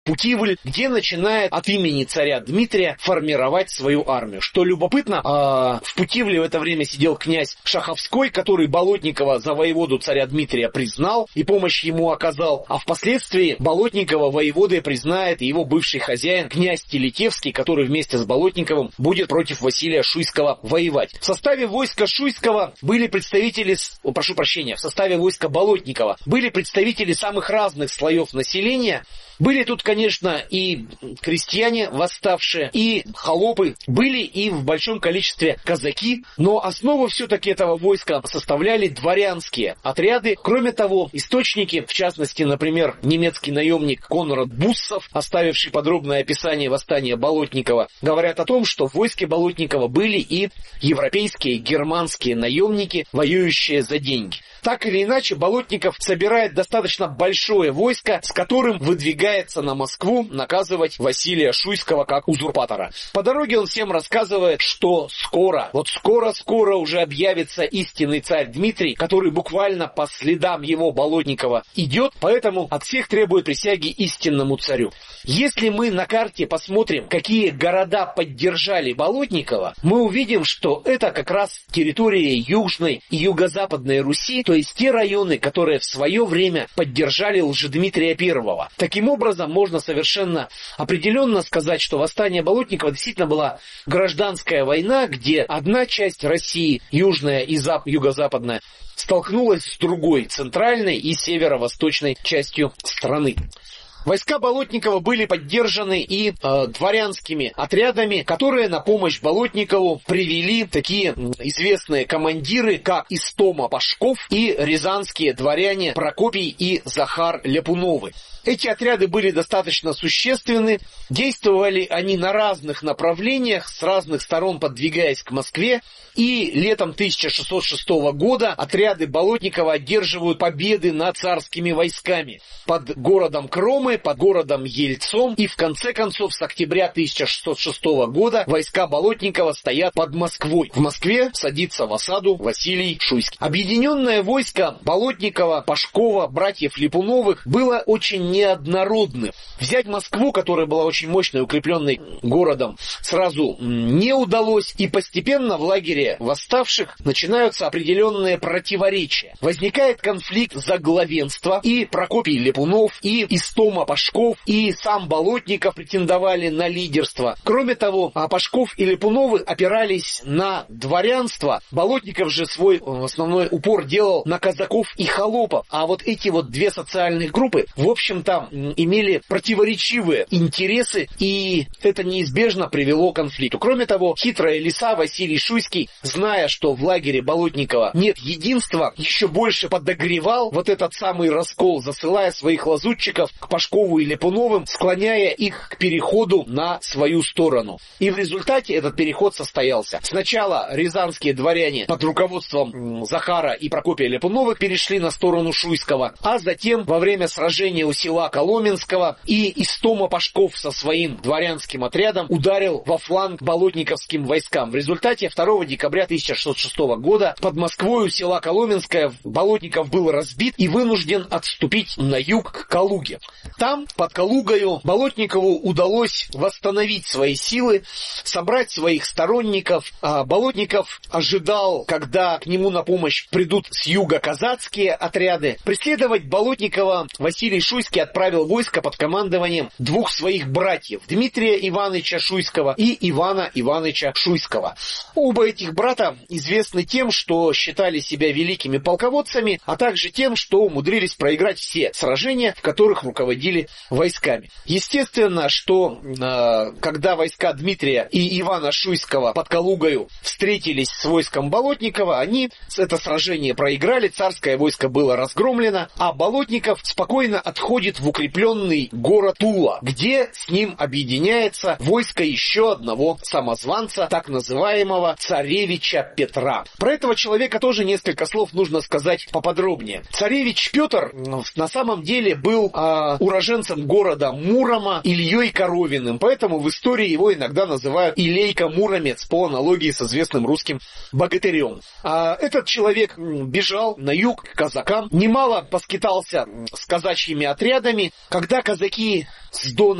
Путивль, где начинает от имени царя Дмитрия формировать свою армию. Что любопытно, в Путивле в это время сидел князь Шаховской, который Болотникова за воеводу царя Дмитрия признал и помощь ему оказал, а впоследствии Болотникова воеводой признает его бывший хозяин князь Телетевский, который вместе с Болотниковым будет против Василия Шуйского воевать. В составе войска Шуйского были представители, в составе войска Болотникова были представители самых разных слоев населения. Были тут, конечно, и крестьяне восставшие, и холопы, были и в большом количестве казаки, но основу все-таки этого войска составляли дворянские отряды. Кроме того, источники, в частности, например, немецкий наемник Конрад Буссов, оставивший подробное описание восстания Болотникова, говорят о том, что в войске Болотникова были и европейские, германские наемники, воюющие за деньги. Так или иначе, Болотников собирает достаточно большое войско, с которым выдвигается на Москву наказывать Василия Шуйского как узурпатора. По дороге он всем рассказывает, что скоро уже объявится истинный царь Дмитрий, который буквально по следам его Болотникова идет, поэтому от всех требует присяги истинному царю. Если мы на карте посмотрим, какие города поддержали Болотникова, мы увидим, что это как раз территория Южной и Юго-Западной Руси, то есть те районы, которые в свое время поддержали Лжедмитрия I. Таким образом, можно совершенно определенно сказать, что восстание Болотникова действительно была гражданская война, где одна часть России, южная и юго-западная, столкнулась с другой, центральной и северо-восточной частью страны. Войска Болотникова были поддержаны и дворянскими отрядами, которые на помощь Болотникову привели такие известные командиры, как Истома Пашков и рязанские дворяне Прокопий и Захар Ляпуновы. Эти отряды были достаточно существенны, действовали они на разных направлениях, с разных сторон подвигаясь к Москве, и летом 1606 года отряды Болотникова одерживают победы над царскими войсками под городом Кромы, под городом Ельцом, и в конце концов с октября 1606 года войска Болотникова стоят под Москвой. В Москве садится в осаду Василий Шуйский. Объединенное войско Болотникова, Пашкова, братьев Ляпуновых было очень неоднородным. Взять Москву, которая была очень мощной, укрепленной городом, сразу не удалось, и постепенно в лагере восставших начинаются определенные противоречия. Возникает конфликт за главенство, и Прокопий Ляпунов, и Истома Пашков, и сам Болотников претендовали на лидерство. Кроме того, Пашков и Ляпуновы опирались на дворянство. Болотников же свой основной упор делал на казаков и холопов. А вот эти вот две социальных группы, в общем-то, имели противоречивые интересы, и это неизбежно привело к конфликту. Кроме того, хитрая лиса Василий Шуйский, зная, что в лагере Болотникова нет единства, еще больше подогревал вот этот самый раскол, засылая своих лазутчиков к Пашкову и Ляпуновым, склоняя их к переходу на свою сторону. И в результате этот переход состоялся. Сначала рязанские дворяне под руководством Захара и Прокопия Ляпуновых перешли на сторону Шуйского, а затем во время сражения у села Коломенского и Истома Пашков со своим дворянским отрядом ударил во фланг болотниковским войскам. В результате 2 декабря 1606 года под Москвой у села Коломенское Болотников был разбит и вынужден отступить на юг к Калуге. Там, под Калугою, Болотникову удалось восстановить свои силы, собрать своих сторонников. Болотников ожидал, когда к нему на помощь придут с юга казацкие отряды. Преследовать Болотникова Василий Шуйский отправил войско под командованием двух своих братьев, Дмитрия Ивановича Шуйского и Ивана Ивановича Шуйского. Оба этих брата известны тем, что считали себя великими полководцами, а также тем, что умудрились проиграть все сражения, в которых руководили войсками. Естественно, что когда войска Дмитрия и Ивана Шуйского под Калугою встретились с войском Болотникова, они это сражение проиграли, царское войско было разгромлено, а Болотников спокойно отходит в укрепленный город Тула, где с ним объединяется войско еще одного самозванца, так называемого царевича Петра. Про этого человека тоже несколько слов нужно сказать поподробнее. Царевич Петр на самом деле был уроженцем уроженцем города Мурома Ильей Коровиным. Поэтому в истории его иногда называют Илейка Муромец по аналогии с известным русским богатырем. А этот человек бежал на юг к казакам, немало поскитался с казачьими отрядами. Когда казаки с Дона